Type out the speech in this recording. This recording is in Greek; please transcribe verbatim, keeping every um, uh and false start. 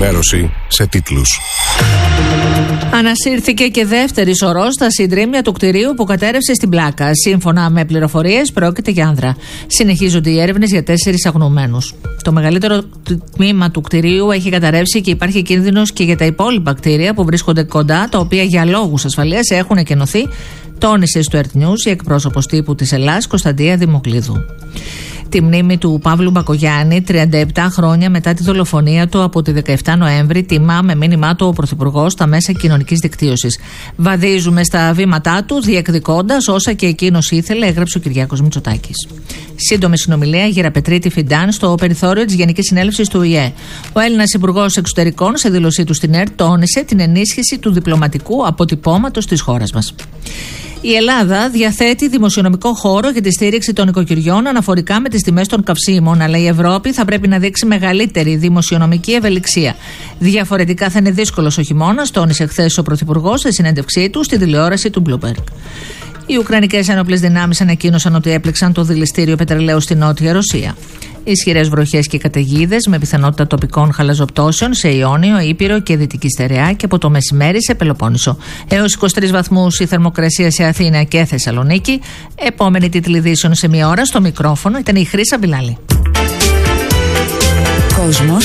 Ενημέρωση σε τίτλους. Ανασύρθηκε και δεύτερη σωρός στα συντρίμμια του κτηρίου που κατέρευσε στην Πλάκα. Σύμφωνα με πληροφορίες, πρόκειται για άνδρα. Συνεχίζονται οι έρευνες για τέσσερις αγνοωμένους. Το μεγαλύτερο τμήμα του κτηρίου έχει καταρρεύσει και υπάρχει κίνδυνος και για τα υπόλοιπα κτίρια που βρίσκονται κοντά, τα οποία για λόγους ασφαλείας έχουν εκενωθεί, τόνισε στο Earth News η εκπρόσωπος τύπου της Ελλάς, Κωνσταντία Δημοκλίδου. Τη μνήμη του Παύλου Μπακογιάννη, τριάντα επτά χρόνια μετά τη δολοφονία του από τη δεκαεφτά Νοέμβρη, τιμά με μήνυμά του ο Πρωθυπουργός στα μέσα κοινωνικής δικτύωσης. Βαδίζουμε στα βήματά του, διεκδικώντας όσα και εκείνος ήθελε, έγραψε ο Κυριάκος Μητσοτάκης. Σύντομη συνομιλία Γεραπετρίτη Φιντάν στο περιθώριο της Γενικής Συνέλευσης του Ο Η Ε. Ο Έλληνας Υπουργός Εξωτερικών, σε δήλωσή του στην ΕΡΤ, τόνισε την ενίσχυση του διπλωματικού αποτυπώματος της χώρας μας. Η Ελλάδα διαθέτει δημοσιονομικό χώρο για τη στήριξη των οικοκυριών αναφορικά με τις τιμές των καυσίμων, αλλά η Ευρώπη θα πρέπει να δείξει μεγαλύτερη δημοσιονομική ευελιξία. Διαφορετικά θα είναι δύσκολος ο χειμώνας, τόνισε χθες ο Πρωθυπουργός σε συνέντευξή του στη τηλεόραση του Bloomberg. Οι Ουκρανικές ένοπλες δυνάμεις ανακοίνωσαν ότι έπληξαν το δηληστήριο πετρελαίου στη Νότια Ρωσία. Ισχυρές βροχές και καταιγίδες με πιθανότητα τοπικών χαλαζοπτώσεων σε Ιόνιο, Ήπειρο και Δυτική Στερεά και από το μεσημέρι σε Πελοπόννησο. Έως είκοσι τρεις βαθμούς η θερμοκρασία σε Αθήνα και Θεσσαλονίκη. Επόμενη τίτλη ειδήσεων σε μία ώρα. Στο μικρόφωνο ήταν η Χρύσα Μπιλάλη. Κόσμος